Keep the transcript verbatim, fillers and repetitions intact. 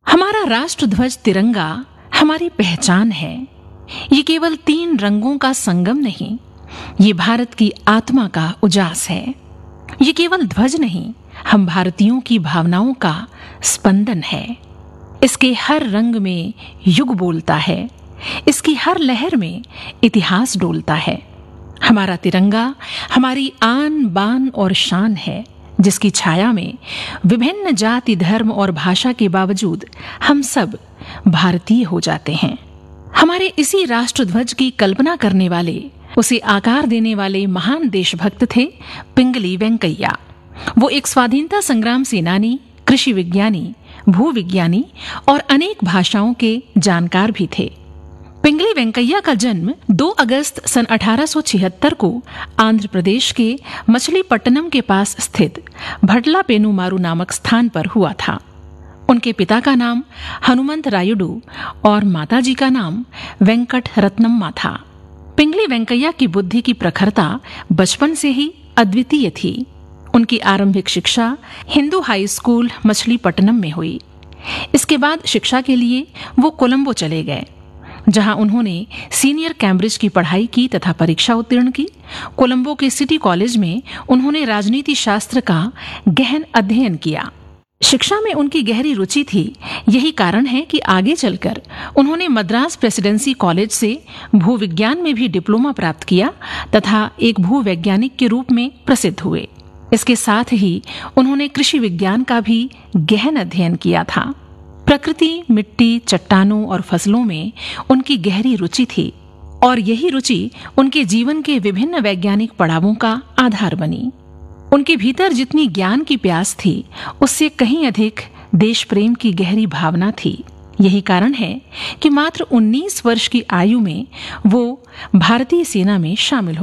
हमारा राष्ट्रध्वज तिरंगा हमारी पहचान है। ये केवल तीन रंगों का संगम नहीं, ये भारत की आत्मा का उजास है। ये केवल ध्वज नहीं, हम भारतीयों की भावनाओं का स्पंदन है। इसके हर रंग में युग बोलता है, इसकी हर लहर में इतिहास डोलता है। हमारा तिरंगा हमारी आन बान और शान है, जिसकी छाया में विभिन्न जाति धर्म और भाषा के बावजूद हम सब भारतीय हो जाते हैं। हमारे इसी राष्ट्रध्वज की कल्पना करने वाले, उसे आकार देने वाले महान देशभक्त थे पिंगली वेंकैया। वो एक स्वाधीनता संग्राम सेनानी, कृषि विज्ञानी, भूविज्ञानी और अनेक भाषाओं के जानकार भी थे। पिंगली वेंकैया का जन्म दो अगस्त सन अठारह सौ छिहत्तर को आंध्र प्रदेश के मछलीपट्टनम के पास स्थित भटला पेनुमारू नामक स्थान पर हुआ था। उनके पिता का नाम हनुमंत रायुडू और माताजी का नाम वेंकट रत्नम्मा था। पिंगली वेंकैया की बुद्धि की प्रखरता बचपन से ही अद्वितीय थी। उनकी आरंभिक शिक्षा हिंदू हाई स्कूल मछलीपट्टनम में हुई। इसके बाद शिक्षा के लिए वो कोलंबो चले गए, जहां उन्होंने सीनियर कैम्ब्रिज की पढ़ाई की तथा परीक्षा उत्तीर्ण की। कोलंबो के सिटी कॉलेज में उन्होंने राजनीति शास्त्र का गहन अध्ययन किया। शिक्षा में उनकी गहरी रुचि थी। यही कारण है कि आगे चलकर उन्होंने मद्रास प्रेसिडेंसी कॉलेज से भूविज्ञान में भी डिप्लोमा प्राप्त किया तथा एक भूवैज्ञानिक के रूप में प्रसिद्ध हुए। इसके साथ ही उन्होंने कृषि विज्ञान का भी गहन अध्ययन किया था। प्रकृति, मिट्टी, चट्टानों और फसलों में उनकी गहरी रुचि थी और यही रुचि उनके जीवन के विभिन्न वैज्ञानिक पड़ावों का आधार बनी। उनके भीतर जितनी ज्ञान की प्यास थी, उससे कहीं अधिक देश प्रेम की गहरी भावना थी। यही कारण है कि मात्र उन्नीस वर्ष की आयु में वो भारतीय सेना में शामिल हो